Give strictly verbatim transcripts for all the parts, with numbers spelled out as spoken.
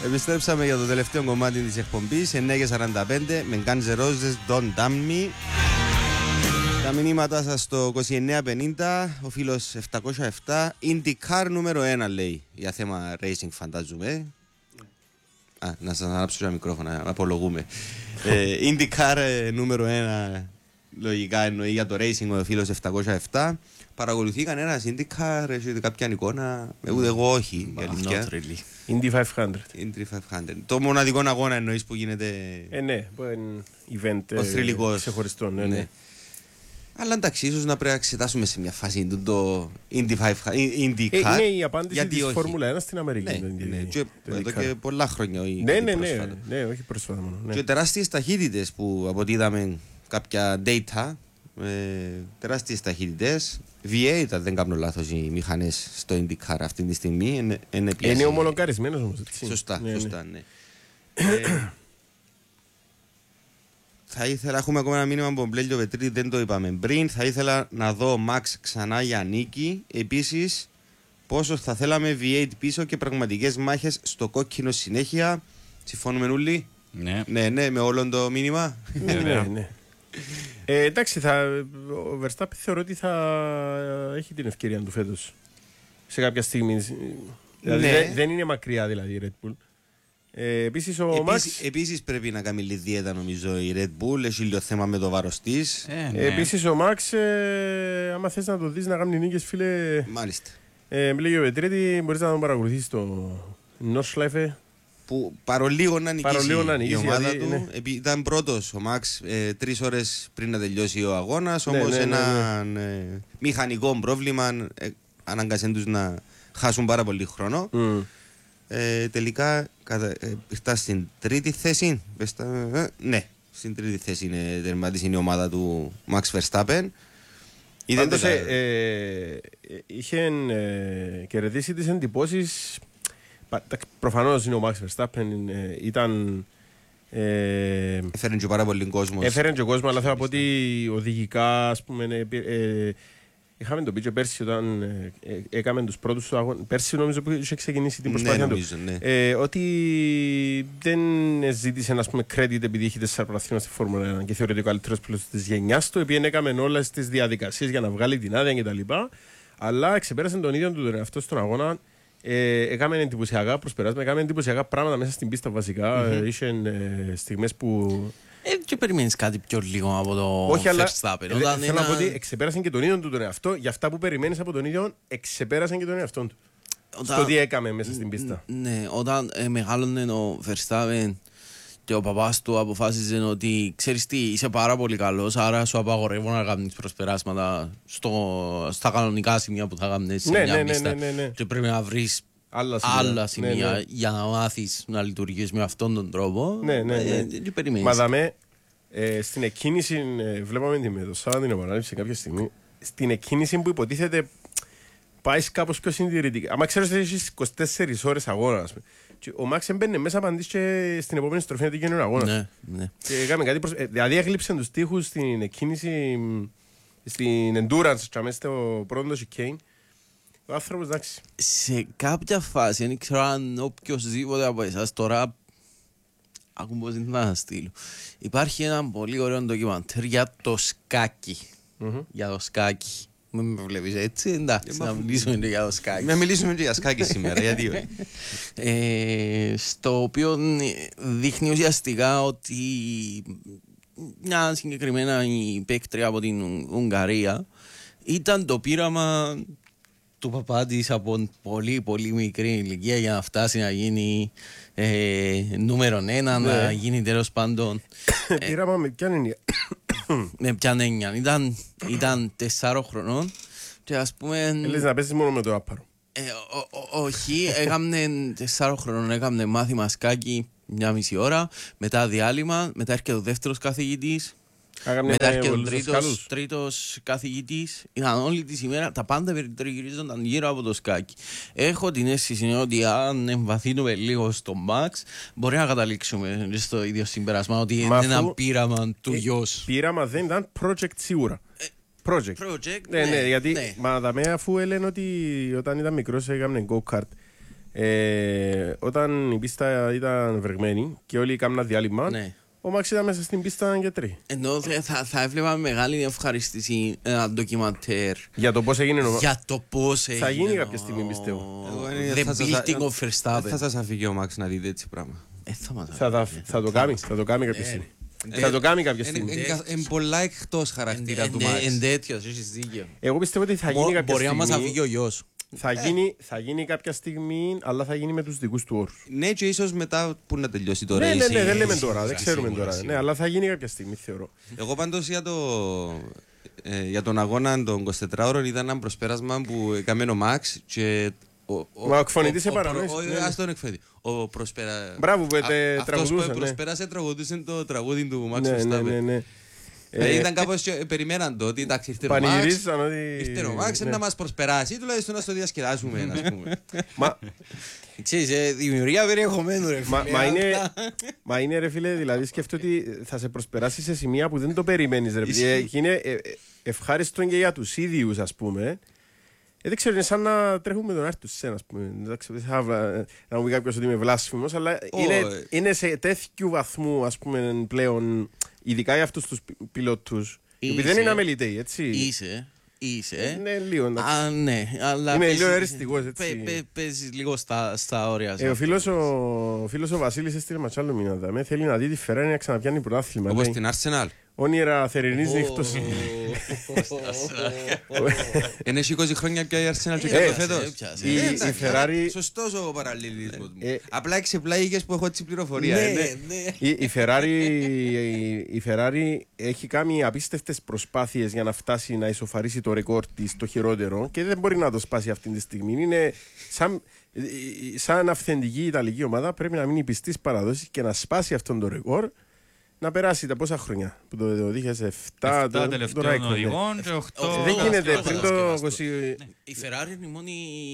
Επιστρέψαμε για το τελευταίο κομμάτι της εκπομπής εννιά και σαράντα πέντε με Guns N' Roses, Don't Damn Me. Τα μηνύματα σας στο είκοσι εννιά πενήντα, ο φίλος επτακόσια επτά, IndyCar νούμερο ένα λέει, για θέμα racing φαντάζομαι. Α, να σας ανάψω ένα μικρόφωνο, να απολογούμε. ε, IndyCar ε, νούμερο ένα, λογικά εννοεί για το racing ο φίλος επτακόσια επτά. Παρακολουθεί κανένας IndyCar, έχετε κάποια εικόνα? Ούτε εγώ όχι, η αλήθεια. Indy πεντακόσια. Indy πεντακόσια. Το μοναδικό αγώνα εννοείς που γίνεται... Ε, ναι, που είναι event ο θρυλικός ξεχωριστό, ναι, ναι. Αλλά εντάξει, ίσως να πρέπει να εξετάσουμε σε μια φάση το Indy πεντακόσια, IndyCar. Ε, είναι η απάντηση της Φόρμουλα ένα στην Αμερική. Ναι, ναι, και εδώ και πολλά χρόνια. Ναι, ναι, ναι, ναι, όχι πρόσφατα μόνο. Και τεράστιες ταχύτητες που από ό,τι είδαμε κάποια data, ε, τεράστιες ταχύτητες, βι έιτ αν δεν κάνω λάθος οι μηχανές στο IndyCar αυτή τη στιγμή. Είναι, είναι, είναι ομολογαρισμένος όμως. Σωστά, ναι, σωστά, ναι. ναι. ε, θα ήθελα, έχουμε ακόμα ένα μήνυμα από τον Πλέλιο Πετρίδη, δεν το είπαμε πριν. Θα ήθελα να δω Μαξ ξανά για νίκη. Επίσης, πόσο θα θέλαμε βι έιτ πίσω και πραγματικές μάχες στο κόκκινο συνέχεια. Συμφωνούμε όλοι? Ναι. Ναι, ναι, με όλο το μήνυμα. Ναι, ναι, ναι. Ε, εντάξει, θα, ο Verstappen θεωρώ ότι θα έχει την ευκαιρία του φέτος σε κάποια στιγμή. Δηλαδή, ναι. δεν, δεν είναι μακριά δηλαδή η Red Bull. Ε, επίσης, ο επίσης, Max... επίσης πρέπει να κάνει λίγη δίαιτα νομίζω η Red Bull. Έχει λίγο θέμα με το βάρος της. Ε, ναι. Επίσης ο Max, ε, άμα θες να το δεις να κάνει νίκες, φίλε. Μάλιστα. Ε, με λέγει ο Πετρέτη, μπορείς να τον παρακολουθείς στο Nordschleife. Που παρολίγο να νικήσει, παρολίγο να νικήσει η ομάδα γιατί, του. Ναι. Ήταν πρώτος ο Μαξ ε, τρεις ώρες πριν να τελειώσει ο αγώνας. Ναι, όμως ναι, ναι, ένα ναι. ε, μηχανικό πρόβλημα ε, ανάγκασε τους να χάσουν πάρα πολύ χρόνο. Mm. Ε, τελικά κατα, ε, ήρθα στην τρίτη θέση. Βεστα, ε, ναι, στην τρίτη θέση είναι τερματής η ομάδα του Max Verstappen. Πάντως ε, ε, είχε ε, κερδίσει τις εντυπώσεις. Προφανώς είναι ο Max Verstappen, ε, ήταν... Ε, έφερε και πάρα πολύ κόσμο. Έφερε και κόσμο, αλλά θέλω να πω ότι οδηγικά, ας πούμε, ε, ε, είχαμε το πει και πέρσι όταν ε, ε, έκαμε τους πρώτους του αγώνες. Πέρσι νομίζω που είχε ξεκινήσει την προσπάθεια ναι, νομίζω, του. Ναι. Ε, ότι δεν ζήτησε, ας πούμε, credit επειδή είχε τέσσερα πρωταθλήματα στη Φόρμουλα ένα και θεωρείται ο καλύτερος πιλότος της γενιάς του, επειδή έκαμε όλες τις διαδικασίες για να βγάλει την άδεια κτλ. Αλλά ξεπέρασε τον ίδιο του τον εαυτό στον αγώνα. Ε, έκαμε εντυπωσιακά προσπεράσματα, έκαμε εντυπωσιακά πράγματα μέσα στην πίστα βασικά. Mm-hmm. Είχε ε, στιγμές που. Ε, και περιμένεις κάτι πιο λίγο από το όχι, αλλά Verstappen. ε, θέλω ένα... να πω ότι εξεπέρασαν και τον ίδιο του τον εαυτό. Για αυτά που περιμένεις από τον ίδιο, εξεπέρασαν και τον εαυτό του. Όταν... Στο τι έκαμε μέσα στην πίστα. Ναι, όταν ε, μεγάλωνε ο Verstappen και ο παπάς του αποφάσιζε ότι ξέρεις τι, είσαι πάρα πολύ καλός, άρα σου απαγορεύω να κάνεις προσπεράσματα στο, στα κανονικά σημεία που θα κάνεις σε ναι, μια ναι, πίστα. Ναι, ναι, ναι. Και πρέπει να βρεις άλλα σημεία, άλλα σημεία ναι, ναι. για να μάθεις να λειτουργείς με αυτόν τον τρόπο. Ναι, ναι, ναι. Και περιμένεις. Μα δαμε, ε, στην εκκίνηση, ε, βλέπαμε την με το Σάββατο την επανάληψη κάποια στιγμή, στην εκκίνηση που υποτίθεται πάει κάπως πιο συντηρητικά. Αν ξέρεις ότι έχεις είκοσι τέσσερις ώρες αγώνα, ας πούμε. Και ο Μάξ έμπαινε μέσα απαντήσει και στην επόμενη στροφή να γίνει ο αγώνας. Ναι, ναι. Και έκαμε κάτι προς... Δηλαδή έκλειψε τους τοίχους στην εκκίνηση, στην endurance, και μέσα στο πρώτο chicane. Ο άνθρωπος, εντάξει. Σε κάποια φάση, δεν ξέρω αν οποιοσδήποτε από εσάς τώρα ακούμε πώς είναι να στείλω. Υπάρχει ένα πολύ ωραίο ντοκιμαντέρ για το σκάκι. Mm-hmm. Για το σκάκι. Μην με βλέπεις έτσι, εντάξει, να μιλήσουμε για το σκάκι. Να μιλήσουμε και για σκάκι σήμερα, γιατί όχι. Ε, στο οποίο δείχνει ουσιαστικά ότι μια συγκεκριμένα η παίκτρια από την Ουγγαρία ήταν το πείραμα του παπά της από πολύ πολύ μικρή ηλικία για να φτάσει να γίνει ε, νούμερο ένα, ναι. Να γίνει τέλος πάντων. Πείραμα με ποιαν έννοια? Με ποιαν έννοια. Ήταν, ήταν τεσσάρων χρονών και ας πούμε... Λες να παίζεις μόνο με το άπαρο. Ε, ο, ο, όχι, έκαμνε τεσσάρων χρονών, έκαμνε μάθημα σκάκι μια μισή ώρα, μετά διάλειμμα, μετά έρχεται ο δεύτερος καθηγητής. Άγαμε μετά έρχεται ο τρίτος, τρίτος καθηγητής. Ήταν όλη τη ημέρα, τα πάντα περιτριγυρίζονταν γύρω από το σκάκι. Έχω την αίσθηση ότι αν εμβαθύνουμε λίγο στο Max, μπορεί να καταλήξουμε στο ίδιο συμπεράσμα ότι είναι ένα πείραμα του ε, γιος. Πείραμα δεν ήταν project σίγουρα. Ε, project. project. Ναι, ναι, ναι, γιατί ναι. Μα δαμέ αφού έλεγαν ότι όταν ήταν μικρός έκαναν go-kart. Ε, όταν η πίστα ήταν βρεγμένη και όλοι κάμναν διάλειμμα, Ναι. ο Μαξ ήταν μέσα στην πίστα και τρει. Ενώ θα, θα έβλεπα μεγάλη ευχαρίστηση ένα ντοκιμαντέρ Για το πώς έγινε ο Μαξ. για το πώς έγινε. Θα γίνει κάποια στιγμή, πιστεύω. The Θα σας- building of Verstappen. Δεν θα σας αφήγει ο Μαξ να δείτε έτσι πράγμα. Ε, θα μας Θα, τα- θα το κάνει, θα το κάνει κάποια στιγμή. Θα το κάνει κάποια στιγμή. Είναι πολλά εκτός χαρακτήρα του Μαξ. Εν τέτοιος, έχεις δίκιο. Εγώ πιστεύω ότι θα γίνει κάποια Μπορεί να μας αφήγει στιγμή. ο γιος. Θα γίνει, θα γίνει κάποια στιγμή, αλλά θα γίνει με τους δικούς του όρους. Ναι, και ίσως μετά που να τελειώσει το Ναι, ναι, racing. ναι, δεν λέμε τώρα, δεν ξέρουμε Σίγουρα, τώρα. σίγουρα. Ναι, αλλά θα γίνει κάποια στιγμή, θεωρώ. Εγώ πάντως για, το, ε, για τον αγώνα των εικοσιτετράωρων ήταν ένα προσπέρασμα που έκαμε ο Μαξ και... Ο, ο, Μα ο εκφωνητής επαρανόησε, ο- ναι, ναι. Ας τον εκφωνητή. Ο προσπερα... Μπράβο που Α- τε- αυτός τραγουδούσε, που ναι. προσπέρασε τραγουδούσε το τραγούδι του Μαξ Ναι, ναι, Verstappen. ναι, ναι. Δηλαδή Ε, ήταν κάπως και περιμέναν το ότι εντάξει ήρθε ο Μαξ. Πανηγυρίζαν ότι... Ήρθε ο Μαξ ναι. να μας προσπεράσει τουλάχιστον να στο διασκεδάσουμε ας πούμε. Μα, Ξέρεις, ε, δημιουργία περιεχομένου ρε μα, φίλε. μα, είναι, Απλά- μα είναι ρε φίλε, δηλαδή σκέφτομαι ότι θα σε προσπεράσει σε σημεία που δεν το περιμένεις ρε φίλε. Ε, και είναι ε, ε, ευχάριστο και για τους ίδιους ας πούμε. Ε, δεν ξέρω, είναι σαν να τρέχουμε τον άρτου σε ας πούμε. Εντάξει, δεν θα βα- να μου πει κάποιος ότι είμαι βλάσφημος, αλλά Ω, είναι, ε. είναι σε τέτοιου βαθμού ας πούμε πλέον, ειδικά για αυτούς τους πι- πιλότους, οι οποίοι δεν Είσαι. είναι αμεληταίοι, έτσι. Είσαι, είσαι. Είναι λίγο, εντάξει. Α, ναι, αλλά Είμαι παίζεις- λίγο αριστικός, έτσι. παι- παι- Παίζεις λίγο στα, στα όρια σου. Ε, ο φίλος ο, ο, φίλος ο Βασίλης έστειλε μας άλλο μήνα. δάμε. Θέλει να δει τη Ferrari να ξαναπιάνει πρωτάθλημα. Όπως λέει. στην Arsenal. Όνειρα θερινής νύχτος. Εν έχει είκοσι χρόνια πια η Arsenal και Ε, κάτω έπιασε, φέτος. έπιασε. Η- Ε, η εντάξει, Ferrari- Σωστός ο παραλληλισμός μου. Ε, Απλά εξεπλάγηκες που έχω έτσι πληροφορία. ε, Ναι, ναι. ναι. Η, η, Ferrari, η, η Ferrari έχει κάνει απίστευτες προσπάθειες για να φτάσει να ισοφαρίσει το ρεκόρ της το χειρότερο και δεν μπορεί να το σπάσει αυτή τη στιγμή. Είναι σαν, σαν αυθεντική Ιταλική ομάδα πρέπει να μείνει πιστή στις παραδόσεις και να σπάσει αυτόν το ρεκόρ, να περάσει τα πόσα χρόνια που το, το δύο χιλιάδες επτά Εφτά το, το τελευταίων Raikkonen, ναι. οδηγών και οχτώ... Δεν γίνεται κατασκευαστό, πριν το κατασκευαστό. είκοσι... Η Ferrari είναι η μόνη.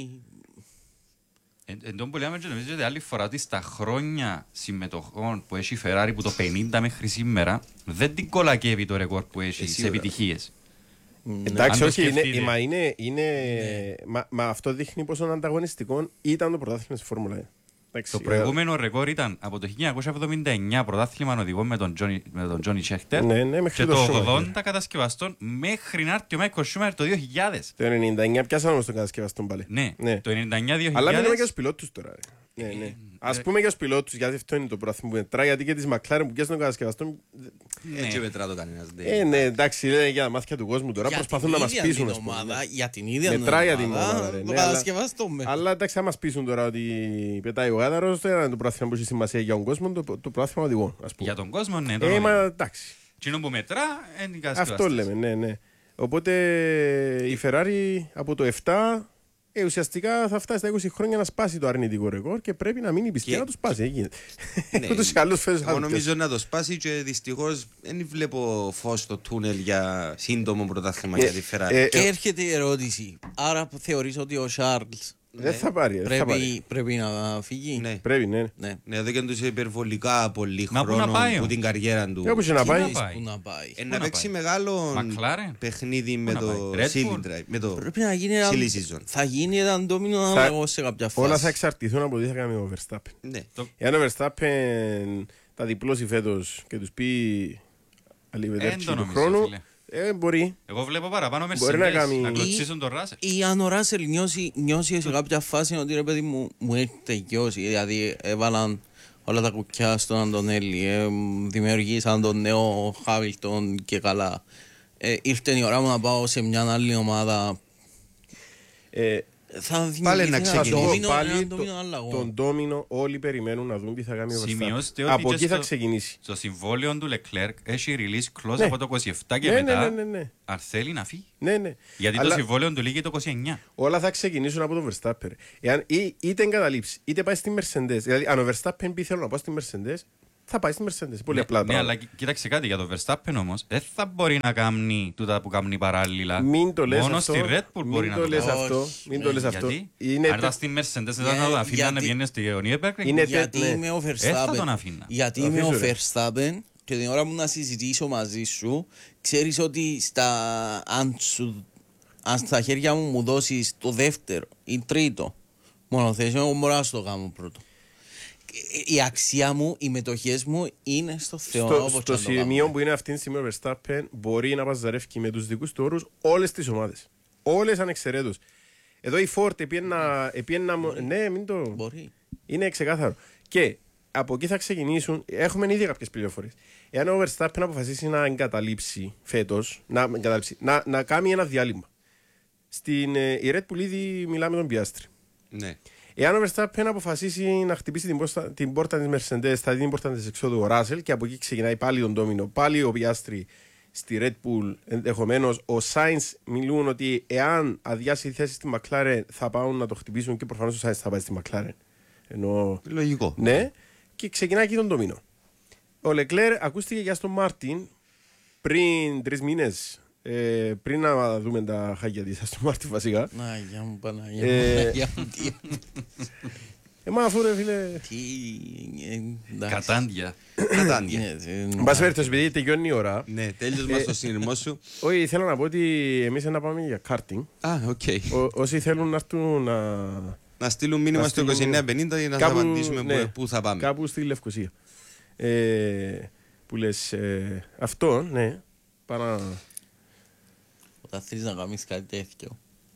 Εν εν τω που λέμε και νομίζω ότι άλλη φορά ότι στα χρόνια συμμετοχών που έχει η Ferrari που το πενήντα μέχρι σήμερα δεν την κολακεύει το ρεκόρ που έχει σε σίγουρα. επιτυχίες. Εντάξει, Αν το όχι, είναι, σκεφτείτε. μα, είναι, είναι, μα, μα αυτό δείχνει πόσο ανταγωνιστικό ήταν το πρωτάθλημα στη Φόρμουλα ένα. Εντάξει, Το προηγούμενο ρεκόρ ήταν από το χίλια εννιακόσια εβδομήντα εννιά πρωτάθλημα οδηγών με τον Τζόνι- με τον Τζόνι Σέχτερ Ναι, ναι, μέχρι και το το Schumacher. ογδόντα κατασκευαστών μέχρι να έρθει ο Μάικολ Σούμαχερ το δύο χιλιάδες. Το ενενήντα εννιά πιάσαμε όμως τον κατασκευαστόν πάλι. Ναι, Ναι. το ενενήντα εννιά δύο Αλλά μιλάμε για χιλιάδες. τους πιλότους τώρα. Ρε. Ναι, ναι. Ας πούμε για τους πιλότους, γιατί αυτό είναι το πρόθυμο που μετράει, γιατί και τις McLaren που πιάσαν τον κατασκευαστόν. Έτσι μετρά το κανένας. δεν. Ε, ναι, εντάξει, είναι για τα μάτια του κόσμου τώρα, Για προσπαθούν την να μας ίδια πείσουν. την ας πούμε. ομάδα, για την ίδια Μετράει για την ομάδα, ομάδα, ρε, το ναι, αλλά- κατασκευαστό με. Αλλά εντάξει, θα μας πείσουν τώρα ότι πετάει ο γάδαρος, δεν είναι το πρόθυμα που έχει σημασία για τον κόσμο, το, το πρόθυμα οδηγών, ας πούμε. Για τον κόσμο, ναι. το Ε, νόμιμο. μα εντάξει. Εκείνο που μετρά είναι οι Αυτό κατασκευαστές. λέμε, ναι, ναι. Οπότε η Ferrari από το επτά ε, ουσιαστικά θα φτάσει στα είκοσι χρόνια να σπάσει το αρνητικό ρεκόρ και πρέπει να μείνει πιστή Και- να το σπάσει. Έγινε. Ναι. Ούτως ή άλλως φέτος θα Εγώ το νομίζω να το σπάσει και δυστυχώς δεν βλέπω φως στο τούνελ για σύντομο πρωτάθλημα Ε, για τη Ferrari. ε, Και έρχεται η ερώτηση. Άρα θεωρείς ότι ο Σάρλς Δεν θα πάρει, δεν θα πάρει. πρέπει, πρέπει να φύγει. Ναι. Πρέπει, ναι. Ναι. Ναι, εδώ και τους υπερβολικά πολύ Μα πού να χρόνο πάει που όμως? την καριέρα του. Και όπου και να πάει. Ξέρεις πάει. Πού να πάει. Ε, Πού να να παίξει πάει? μεγάλο McLaren? παιχνίδι με να το πάει? Red Silly Bull? Drive. Με το Πρέπει να γίνει ένα, Silly season. θα γίνει ένα ντόμινο Θα- εγώ σε κάποια φάση. Όλα θα εξαρτηθούν από τι θα κάνει ο Verstappen. Ναι. Το- Εάν ο Verstappen τα διπλώσει φέτος και τους πει Εν αλληλευτερ치 το του νομίζω, χρόνου, φίλε. ε, μπορεί. Εγώ βλέπω παραπάνω Μπορεί να Mercedes κάνει- να Ή- κλωτσίσουν τον Ράσελ. Ή αν ο Ράσελ νιώσει, νιώσει σε κάποια φάση ότι ρε παιδί μου μου έχει τελειώσει. Δηλαδή έβαλαν όλα τα κουκιά στον Αντωνέλη, ε, δημιουργήσαν τον νέο Χάβιλτον και καλά. Ε, ήρθε η ώρα μου να πάω σε μια άλλη ομάδα. Ε, Θα Πάλι δημιουργηθεί να ένα θα σου πω ξεκινήσει. ντόμινο, πάλι ένα το- ντόμινο αλλαγό. τον ντόμινο όλοι περιμένουν να δουν τι θα κάνει ο Σημειώστε Verstappen. ότι Από και εκεί θα στο- ξεκινήσει. Στο συμβόλαιο του Leclerc έχει release clause Ναι. από το είκοσι επτά και Ναι, μετά ναι, ναι, ναι, ναι. αν θέλει να φύγει. Ναι, ναι. Γιατί Αλλά το συμβόλαιο του λύγει το είκοσι εννιά. όλα θα ξεκινήσουν από τον Verstappen. Εάν ή, είτε εγκαταλείψει, είτε πάει στη Mercedes. Δηλαδή, αν ο Verstappen πει θέλω να πάω στη Mercedes, θα πάει στη Mercedes. Πολύ Ναι, απλά ναι, πράγματα. αλλά κοί- κοίταξε κάτι για τον Verstappen όμως, δεν θα μπορεί να κάνει τούτα που κάνει παράλληλα. Μην το λες Μόνο αυτό. στη Red Bull μπορεί Μην να το το λες κάνει. αυτό. Όχι. Μην το λες αυτό. Γιατί, Είναι αν ήταν στη Mercedes, δεν θα τον αφήναν να γιατί- βγαίνει στη Nürburgring. Είναι- Γιατί ναι. είμαι ο Ε, θα τον Verstappen. αφήνα. Γιατί Το είμαι ο αφήσω, ρε. Verstappen και την ώρα που να συζητήσω μαζί σου, ξέρεις ότι στα, αν, σου, αν στα χέρια μου μου δώσεις το δεύτερο ή τρίτο μονοθέσιο, εγώ μπορώ να το κάνω πρώτο. Η αξία μου, οι μετοχές μου είναι στο Θεό. Στο, όπως στο σημείο που είναι αυτή τη στιγμή ο Verstappen μπορεί να παζαρεύει με τους δικούς του όρους όλες τις ομάδες. Όλες ανεξαιρέτως. Εδώ η Ford επίεννα... επίεννα ναι, μην το... Μπορεί. Είναι ξεκάθαρο. Και από εκεί θα ξεκινήσουν. Έχουμε ήδη κάποιες πληροφορίες. Εάν ο Verstappen αποφασίσει να εγκαταλείψει φέτος, να, εγκαταλείψει, να, να κάνει ένα διάλειμμα. Στην ε, η Red Bull ήδη μιλάμε τον Piastri. Ναι. Εάν ο Verstappen αποφασίσει να χτυπήσει την, πόρτα, την πόρτα της Mercedes, θα δει την πόρτα της εξόδου ο Russell και από εκεί ξεκινάει πάλι τον ντόμινο. Πάλι ο Piastri στη Red Bull ενδεχομένως. Ο Sainz μιλούν ότι εάν αδειάσει η θέση στη McLaren θα πάνε να το χτυπήσουν και προφανώς ο Sainz θα πάει στη McLaren. Ενώ... Λογικό. Ναι, και ξεκινάει εκεί τον ντόμινο. Ο Leclerc ακούστηκε για στον Μάρτιν πριν τρεις μήνες. Ε, πριν να δούμε τα χάκια της Aston Martin βασικά. Να, για μου Παναγία Ε, μου, για μου, τι... Ε, μα αφού ρε φίλε... τι... ε, εντάξει. Κατάντια. Κατάντια. Ναι, ε, Εν πάση περιπτώσει, επειδή τελειώνει η ώρα. Ναι, τέλειος μας το συνειρμό σου. Όχι, θέλω να πω ότι εμείς να πάμε για karting. Α, οκ. Ο- Όσοι θέλουν να έρθουν να... Να στείλουν μήνυμα να στο στείλουν- είκοσι εννέα πενήντα για να σας κάπου, απαντήσουμε ναι, πού- πού θα πάμε. Κάπου στη Λευκοσία. Ε, που λες, ε, αυτό, ναι, παρά... Όταν θέλεις να κάνεις κάτι τέτοιο,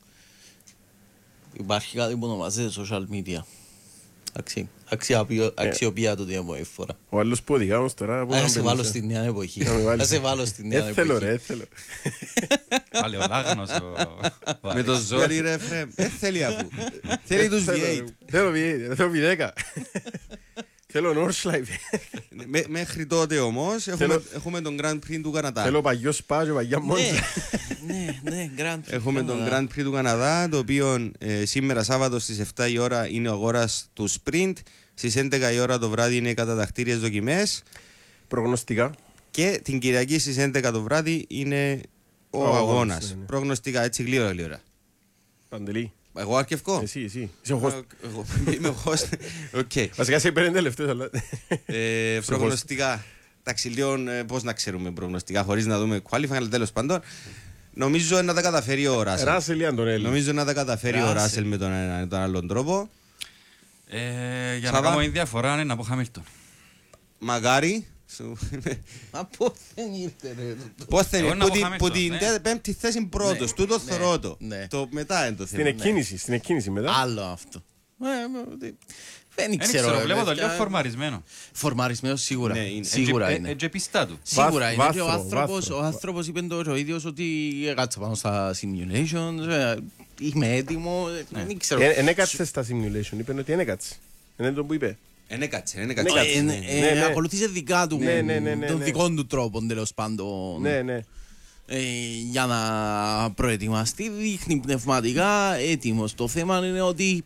υπάρχει κάτι που ονομάζεται social media. Αξι- αξιοποιώ- Αξιοποιώ το διάμορφη φορά. Ο άλλος που οδηγάμε τώρα... Θα σε βάλω στη νέα εποχή. Να με βάλεις. Θα σε βάλω στη νέα Ε, θέλω ρε, εποχή. ε, θέλω. Πάλι ο Λάγνος. ο- Με το ζόρι ρε φρέ. Δεν θέλει αφού. Θέλει τους βι Θέλω, έιτ. Θέλω βι έιτ, θέλω βι δέκα. Θέλω Nordschleife. Με- Μέχρι τότε όμως έχουμε- Θέλω- έχουμε τον Grand Prix του Καναδά. Θέλω παγιό σπάζο, παγιά Ναι, μόντζα. ναι, ναι, Grand Prix Έχουμε τον Canada. Grand Prix του Καναδά, το οποίο ε, σήμερα Σάββατο στις εφτά η ώρα είναι ο αγώνας του Sprint. Στις έντεκα η ώρα το βράδυ είναι οι κατατακτήριες δοκιμές. Προγνωστικά. Και την Κυριακή στις έντεκα το βράδυ είναι ο, Ο αγώνας, αγώνας. ναι, ναι. Προγνωστικά, έτσι γλύωρα γλύωρα. Παντελή. Εγώ αρκευκό. Εσύ, εσύ. Είσαι ο host. Ε, εγώ- Είμαι ο host. Οκ. Βασικά σε παίρνει τελευταίος, αλλά... Ε, Προγνωστικά. Εντάξει, λίγο ε, πώς να ξέρουμε προγνωστικά χωρίς να δούμε qualifying, αλλά τέλος πάντων. Νομίζω να τα καταφέρει ο Ράσελ. Ράσελ ή Αντωνέλη. Νομίζω να τα καταφέρει ο Ράσελ. Ράσελ με τον έναν τον άλλον τρόπο. Ε, Για να Σάβα. κάνω η διαφορά είναι να πω Χάμιλτον. Μακάρι. Σου- Μα πώς δεν ήρθε ρε. Πώς θα Εγώ είναι, να που πω την- Χάμιλτον, που την ναι. τε- πέμπτη θέση πρώτος, τούτο ναι, θωρώ το. ναι. Το μετά είναι το Στην θέμα. εκκίνηση, στην εκκίνηση μετά. Άλλο αυτό. Ε, μα, τι- Δεν Δεν ξέρω. ξέρω, ρε, βλέπω το παιδιά. λίγο φορμαρισμένο. Φορμαρισμένος σίγουρα. Ναι, είναι. Σίγουρα Ε, είναι. ε, και πιστά του. Σίγουρα είναι. Και ο βάθρο, άνθρωπος, βάθρο. ο άνθρωπος είπε το ο ίδιος ότι έκατσα πάνω στα simulations, ε, είμαι έτοιμο, ε, δεν ξέρω. Ε, Εν έκατσε στα simulation, είπε ότι εν έκατσε. Είναι το που είπε. Εν έκατσε, εν Ναι, έκατσε. κάτσε. Ε, ναι. ε, Ναι, ναι. Ακολουθήσε δικά του, Ναι, ναι, ναι, ναι, των ναι. δικών του τρόπων τέλος πάντων. Ναι, ναι. Ε, για να προετοιμαστεί, δείχνει πνευματικά έτοιμος. Το θέμα είναι ότι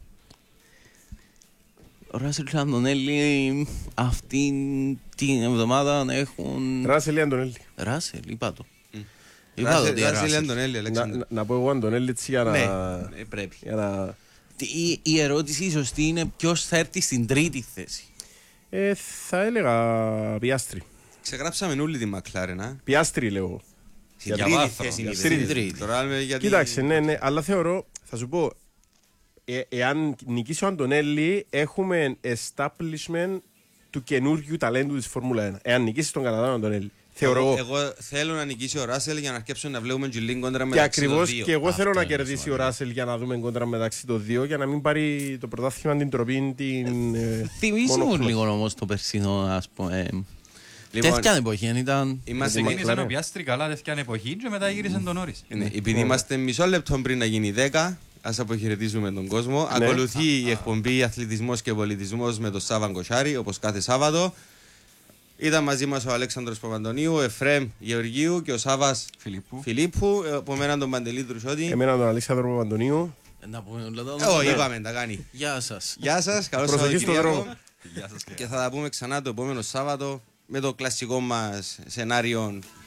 ο Ράσελ και ο Αντωνέλη αυτή την εβδομάδα έχουν... Ράσελ ή Αντωνέλη. Ράσελ, είπα το. Είπα το Ράσελ ότι Ράσελ Ράσελ. Αντωνέλη, Να- Αλέξανδρο. να- Να πω εγώ Αντωνέλη έτσι για να... Ναι, ναι, πρέπει. Για να... Η, η ερώτηση η σωστή είναι ποιος θα έρθει στην τρίτη θέση. Ε, θα έλεγα Πιάστρι. Ξεγράψαμε όλη τη Μακλάρεν, α. Πιάστρι λέω. Στην Για τρίτη βάθρο. θέση είναι η Στην τρίτη. τρίτη. Τώρα λέμε γιατί... Κοίταξε, ναι, ναι, αλλά θεωρώ, θα σου πω, ε, εάν νικήσει ο Αντωνέλη, έχουμε establishment του καινούργιου ταλέντου της Φόρμουλα ένα. Εάν νικήσει τον Καναδά ο Αντωνέλη. Θεωρώ Εγώ, εγώ. εγώ θέλω να νικήσει ο Ράσελ για να αρκέψουν να βλέπουμε Τζιλίν κόντρα Και μεταξύ των ακριβώς δύο. και εγώ θέλω Αυτό να είναι κερδίσει ο σημαντικό. Ράσελ για να δούμε κόντρα μεταξύ των δύο για να μην πάρει το πρωτάθλημα την τροπή την. ε, Θυμίζει μόνο μου χρόνο. λίγο όμως το περσινό, ας πούμε. Λοιπόν, Τέτοια εποχή αν ήταν... είμαστε, Ξεκίνησε McLaren. ο Πιάστρη καλά τέτοια εποχή και μετά γύρισε τον Νόρις. ναι, επειδή είμαστε μισό λεπτό πριν να γίνει δέκα, ας αποχαιρετήσουμε τον κόσμο. Ναι. Ακολουθεί η εκπομπή Αθλητισμός και Πολιτισμός με τον Σάββαν Κοσάρη, όπως κάθε Σάββατο. Ήταν μαζί μας ο Αλέξανδρος Παπαντονίου, ο Εφρέμ Γεωργίου και ο Σάββας Φιλίππου. Φιλίππου. Από μένα τον Παντελή Τρουσότη. Εμένα τον Αλέξανδρο Παπαντονίου. Ε, Να πούμε όλα τα Ε, ονόματα. Όχι, είπαμε, τα κάνει. Γεια σας. Γεια σας, καλώς Προσοχή στον Σαββατοκύριακο. δρόμο. Γεια σας και Και θα τα πούμε ξανά το επόμενο Σάββατο με το κλασικό μας σενάριο